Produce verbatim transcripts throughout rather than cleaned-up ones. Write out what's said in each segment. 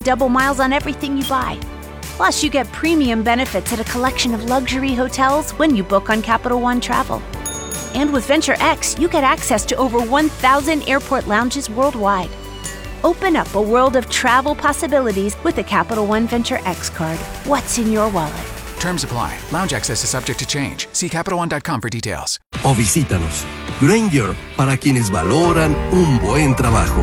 double miles on everything you buy. Plus, you get premium benefits at a collection of luxury hotels when you book on Capital One Travel. And with Venture X, you get access to over one thousand airport lounges worldwide. Open up a world of travel possibilities with the Capital One Venture X card. What's in your wallet? Terms apply. Lounge access is subject to change. See Capital One dot com for details. O visítanos. Grainger, para quienes valoran un buen trabajo.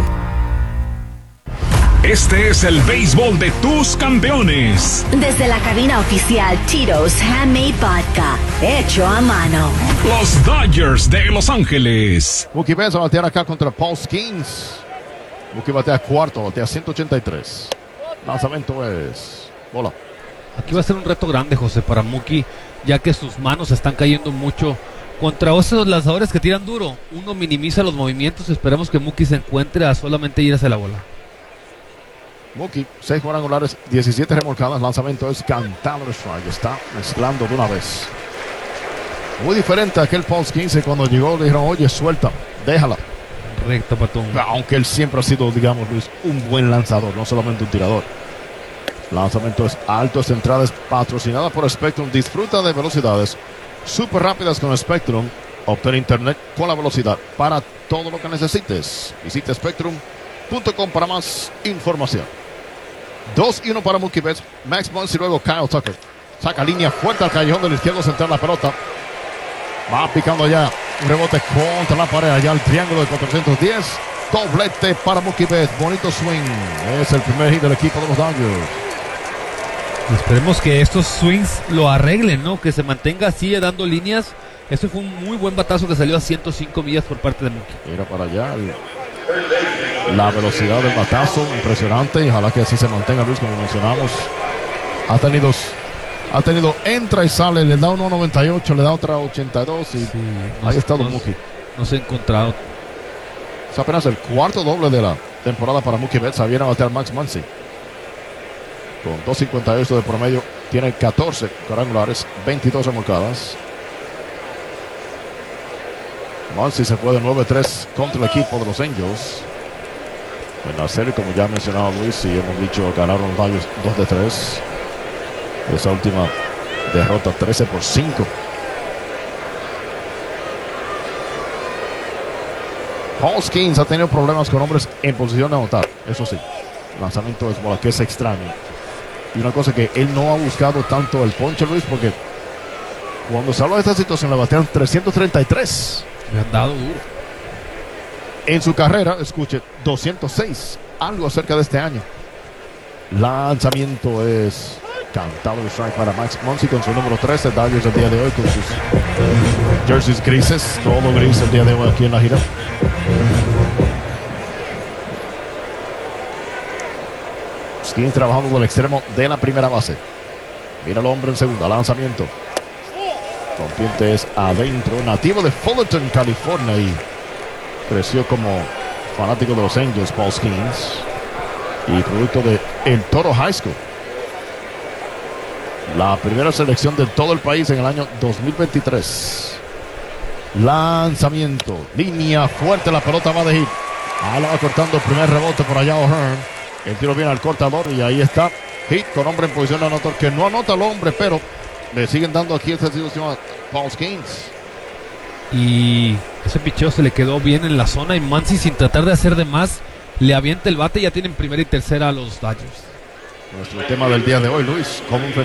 Este es el béisbol de tus campeones. Desde la cabina oficial Tito's Handmade Vodka, hecho a mano. Los Dodgers de Los Ángeles. Mookie Betts va a batear acá contra Paul Skeens. Mookie batea cuarto, batea ciento ochenta y tres. Lanzamiento es bola. Aquí va a ser un reto grande, José, para Mookie, ya que sus manos están cayendo mucho. Contra esos lanzadores que tiran duro, uno minimiza los movimientos. Esperemos que Mookie se encuentre a solamente ir hacia la bola. Mookie, seis cuadrangulares, diecisiete remolcadas. Lanzamiento es cantado de strike. Está mezclando de una vez. Muy diferente a aquel Paul Skeens cuando llegó. Le dijeron, oye, suelta, déjala. Recto, Patón. Aunque él siempre ha sido, digamos, Luis, un buen lanzador, no solamente un tirador. Lanzamiento es alto, esta entrada es patrocinada por Spectrum. Disfruta de velocidades súper rápidas con Spectrum. Obtén internet con la velocidad para todo lo que necesites. Visita spectrum punto com para más información. dos y uno para Mookie Betts. Max Muncy y luego Kyle Tucker. Saca línea fuerte al callejón del izquierdo central la pelota. Va picando ya. Un rebote contra la pared. Allá el triángulo de cuatrocientos diez. Doblete para Mookie Betts. Bonito swing. Es el primer hit del equipo de los Dodgers. Esperemos que estos swings lo arreglen, ¿no? Que se mantenga así dando líneas. Este fue un muy buen batazo que salió a ciento cinco millas por parte de Mookie. Mira para allá. El, la velocidad del batazo, impresionante. Y ojalá que así se mantenga, Luis, como mencionamos. Ha tenido, ha tenido entra y sale. Le da uno noventa y ocho, le da otra ochenta y dos. Y sí, ahí ha estado Mookie. No se ha encontrado. Es apenas el cuarto doble de la temporada para Mookie Betts. Viene a batear Max Muncy. Con dos cincuenta y ocho de promedio, tiene catorce cuadrangulares, veintidós remolcadas. Muncy se fue de nueve tres contra el equipo de los Angels. En la serie, como ya ha mencionado Luis, y hemos dicho, ganaron los Dodgers dos de tres. Esa última derrota trece por cinco. Paul Skeens ha tenido problemas con hombres en posición de anotar. Eso sí, lanzamiento es bola, que es extraño. Y una cosa que él no ha buscado tanto el ponche, Luis, porque cuando se habla de esta situación le batearon trescientos treinta y tres. Le han dado duro. En su carrera, escuche, doscientos seis. Algo acerca de este año. Lanzamiento es cantado de strike para Max Muncy con su número trece. Dodgers el día de hoy con sus jerseys grises. Todo gris el día de hoy aquí en la gira. Skeens trabajando con el extremo de la primera base. Mira el hombre en segunda. Lanzamiento. Rompiente es adentro. Nativo de Fullerton, California. Y creció como fanático de los Angels, Paul Skeens. Y producto de El Toro High School. La primera selección de todo el país en el año dos mil veintitrés. Lanzamiento. Línea fuerte. La pelota va de hit. Ah, la va cortando el primer rebote por allá O'Hearn. El tiro viene al cortador y ahí está. Hit con hombre en posición de anotador, que no anota al hombre, pero le siguen dando aquí esta situación a Paul Skeens. Y ese picheo se le quedó bien en la zona y Muncy, sin tratar de hacer de más, le avienta el bate y ya tienen primera y tercera a los Dodgers. Nuestro tema del día de hoy, Luis, ¿cómo